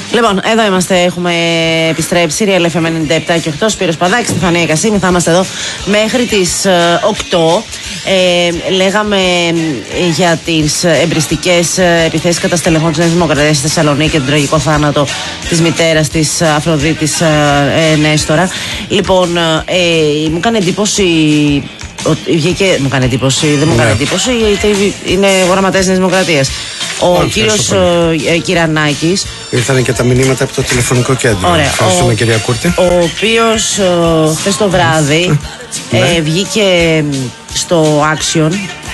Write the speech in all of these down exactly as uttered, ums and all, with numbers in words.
Λοιπόν, εδώ είμαστε, έχουμε επιστρέψει. Real εφ εμ ενενήντα επτά και οκτώ, Σπύρος Παδάκης, Στεφανία Κασίμη. Θα είμαστε εδώ μέχρι τις ε, οκτώ. Ε, λέγαμε για τις εμπριστικές επιθέσεις κατά στελεχών της Νέας Δημοκρατίας στη Θεσσαλονίκη και τον τραγικό θάνατο της μητέρας της Αφροδίτης ε, Νέστορα. Λοιπόν, ε, μου έκανε εντύπωση. Βγήκε, μου έκανε εντύπωση, δεν μου έκανε εντύπωση, γιατί είναι γραμματέας της Νέας Δημοκρατίας. Ο κύριος Κυρανάκης. Ήρθαν και τα μηνύματα από το τηλεφωνικό κέντρο. Ωραία. Ευχαριστούμε, ο, κυρία Κούρτη. Ο οποίος χθες το βράδυ ε, βγήκε στο Action,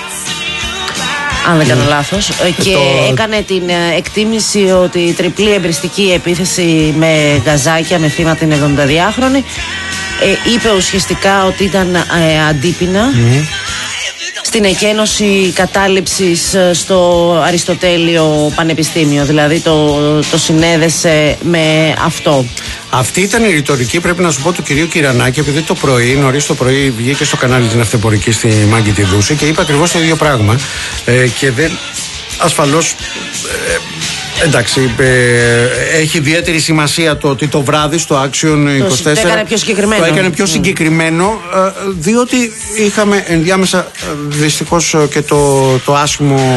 αν δεν κάνω mm. λάθος, και το... έκανε την εκτίμηση ότι η τριπλή εμπριστική επίθεση με γαζάκια με θύμα την εβδομηνταδυάχρονη ε, είπε ουσιαστικά ότι ήταν ε, αντίπεινα mm. στην εκένωση κατάληψης στο Αριστοτέλειο Πανεπιστήμιο. Δηλαδή το, το συνέδεσε με αυτό. Αυτή ήταν η ρητορική, πρέπει να σου πω, του κυρίου Κυρανάκη, επειδή το πρωί, νωρίς το πρωί, βγήκε στο κανάλι της Ναυτεπορικής στη Μάγκη τη Δούση και είπε ακριβώς το ίδιο πράγμα. Ε, και δεν, ασφαλώς, ε, εντάξει, ε, έχει ιδιαίτερη σημασία το ότι το βράδυ στο Action είκοσι τέσσερα το έκανε πιο συγκεκριμένο, το έκανε πιο συγκεκριμένο ε, διότι είχαμε ενδιάμεσα δυστυχώς και το, το άσχημο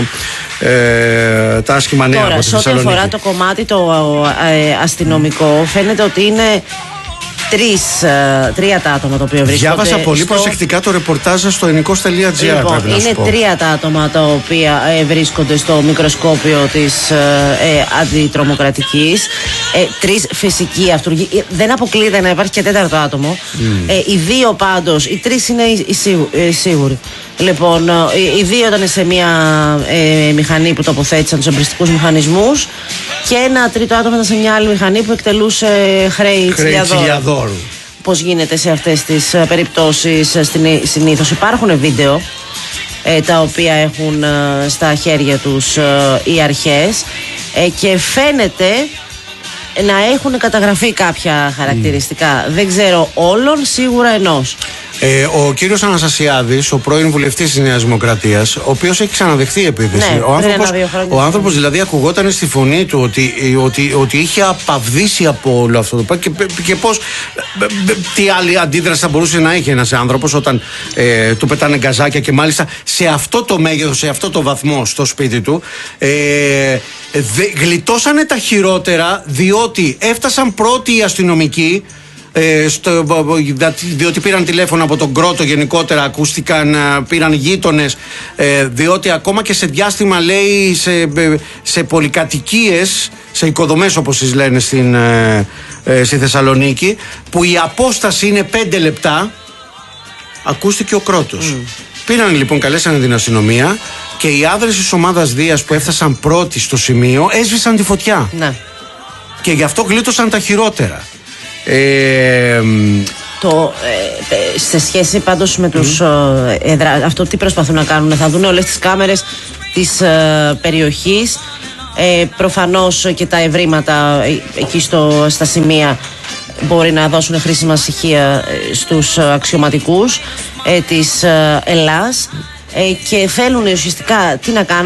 ε, τα άσχημα νέα. Τώρα, σε ό,τι αφορά το κομμάτι το ε, αστυνομικό, φαίνεται ότι είναι Τρεις, τρία τα άτομα τα οποία βρίσκονται. Διάβασα πολύ στο... προσεκτικά το ρεπορτάζ στο ενικός τελεία τζι άρ. Λοιπόν, είναι τρία τα άτομα τα οποία ε, βρίσκονται στο μικροσκόπιο της ε, αντιτρομοκρατικής. Ε, τρεις φυσικοί αυτούργοι. Ε, δεν αποκλείεται να υπάρχει και τέταρτο άτομο. Mm. Ε, οι δύο πάντως, οι τρεις είναι οι, οι, οι σίγουροι. Λοιπόν, οι, οι δύο ήταν σε μια ε, μηχανή που τοποθέτησαν τους εμπριστικούς μηχανισμούς και ένα τρίτο άτομο ήταν σε μια άλλη μηχανή που εκτελούσε χρέη τσιλιαδόρου. Πώς γίνεται σε αυτές τις ε, περιπτώσεις ε, συνήθως. Υπάρχουν βίντεο ε, τα οποία έχουν ε, στα χέρια τους ε, οι αρχές ε, και φαίνεται να έχουν καταγραφεί κάποια χαρακτηριστικά. Mm. Δεν ξέρω όλων, σίγουρα ενός. Ε, ο κύριος Αναστασιάδης, ο πρώην βουλευτής της Νέας Δημοκρατίας, ο οποίος έχει ξαναδεχθεί επίθεση. Ναι, ο άνθρωπος, ο άνθρωπος δηλαδή ακουγόταν στη φωνή του ότι, ότι, ότι είχε απαυδίσει από όλο αυτό το πράγμα και, και πώς, τι άλλη αντίδραση θα μπορούσε να έχει ένας άνθρωπος όταν ε, του πετάνε γκαζάκια και μάλιστα σε αυτό το μέγεθος, σε αυτό το βαθμό στο σπίτι του. Ε, δε, γλιτώσανε τα χειρότερα διότι έφτασαν πρώτοι οι αστυνομικοί. Ε, στο, διότι πήραν τηλέφωνο από τον Κρότο, γενικότερα ακούστηκαν, πήραν γείτονες, ε, διότι ακόμα και σε διάστημα, λέει, σε, σε πολυκατοικίες, σε οικοδομές όπως τις λένε στην, ε, ε, στη Θεσσαλονίκη, που η απόσταση είναι πέντε λεπτά, ακούστηκε ο Κρότος. Mm. Πήραν λοιπόν, καλέσανε την αστυνομία και οι άδρες της ομάδας Δίας που έφτασαν πρώτοι στο σημείο έσβησαν τη φωτιά. Ναι. Και γι' αυτό γλίτωσαν τα χειρότερα. Ε, το, ε, σε σχέση πάντως με τους mm. ε, εδρα, αυτό τι προσπαθούν να κάνουν, θα δουν όλες τις κάμερες της ε, περιοχής, ε, προφανώς και τα ευρήματα ε, εκεί στο, στα σημεία μπορεί να δώσουν χρήσιμα στοιχεία ε, στους αξιωματικούς ε, της ε, Ελλάς ε, και θέλουν ουσιαστικά τι να κάνουν.